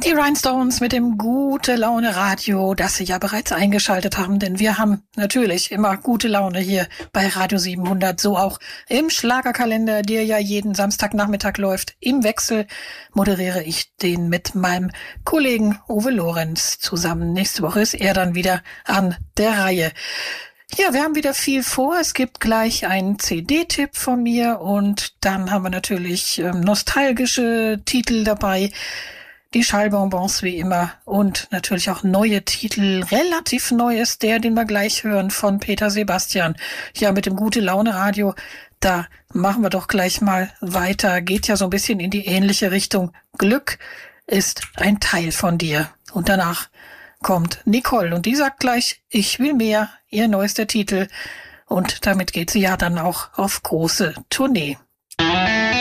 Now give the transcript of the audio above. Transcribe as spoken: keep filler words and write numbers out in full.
Die Rhinestones mit dem Gute Laune Radio, das Sie ja bereits eingeschaltet haben, denn wir haben natürlich immer gute Laune hier bei Radio siebenhundert, so auch im Schlagerkalender, der ja jeden Samstagnachmittag läuft. Im Wechsel moderiere ich den mit meinem Kollegen Uwe Lorenz zusammen. Nächste Woche ist er dann wieder an der Reihe. Ja, wir haben wieder viel vor. Es gibt gleich einen C D-Tipp von mir und dann haben wir natürlich ähm, nostalgische Titel dabei. Die Schallbonbons wie immer und natürlich auch neue Titel. Relativ neu ist der, den wir gleich hören von Peter Sebastian. Ja, mit dem Gute-Laune-Radio, da machen wir doch gleich mal weiter. Geht ja so ein bisschen in die ähnliche Richtung. Glück ist ein Teil von dir. Und danach kommt Nicole und die sagt gleich, ich will mehr, ihr neuester Titel. Und damit geht sie ja dann auch auf große Tournee.